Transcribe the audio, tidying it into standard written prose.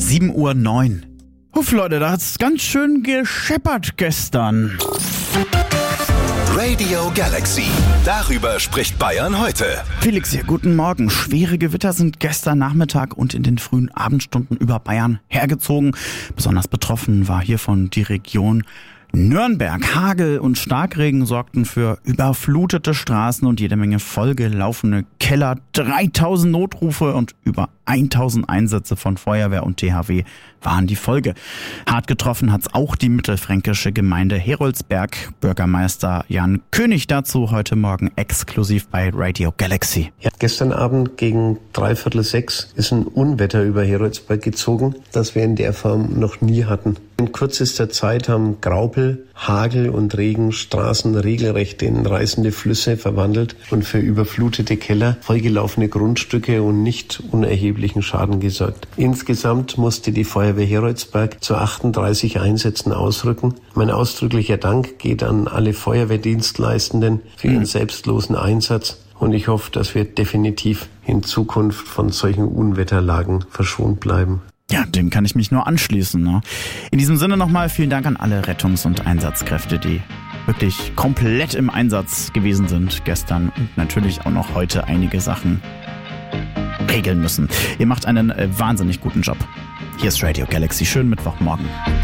7:09 Uhr. Huff, Leute, da hat's ganz schön gescheppert gestern. Radio Galaxy. Darüber spricht Bayern heute. Felix hier, guten Morgen. Schwere Gewitter sind gestern Nachmittag und in den frühen Abendstunden über Bayern hergezogen. Besonders betroffen war hiervon die Region Nürnberg. Hagel und Starkregen sorgten für überflutete Straßen und jede Menge vollgelaufene Keller. 3000 Notrufe und über 1000 Einsätze von Feuerwehr und THW waren die Folge. Hart getroffen hat's auch die mittelfränkische Gemeinde Heroldsberg. Bürgermeister Jan König dazu heute Morgen exklusiv bei Radio Galaxy. Ja, gestern Abend gegen 5:45 ist ein Unwetter über Heroldsberg gezogen, das wir in der Form noch nie hatten. In kürzester Zeit haben Graupel, Hagel und Regen Straßen regelrecht in reißende Flüsse verwandelt und für überflutete Keller, vollgelaufene Grundstücke und nicht unerheblichen Schaden gesorgt. Insgesamt musste die Feuerwehr Heroldsberg zu 38 Einsätzen ausrücken. Mein ausdrücklicher Dank geht an alle Feuerwehrdienstleistenden für ihren selbstlosen Einsatz und ich hoffe, dass wir definitiv in Zukunft von solchen Unwetterlagen verschont bleiben. Ja, dem kann ich mich nur anschließen. Ne? In diesem Sinne nochmal vielen Dank an alle Rettungs- und Einsatzkräfte, die wirklich komplett im Einsatz gewesen sind gestern und natürlich auch noch heute einige Sachen regeln müssen. Ihr macht einen wahnsinnig guten Job. Hier ist Radio Galaxy. Schönen Mittwochmorgen.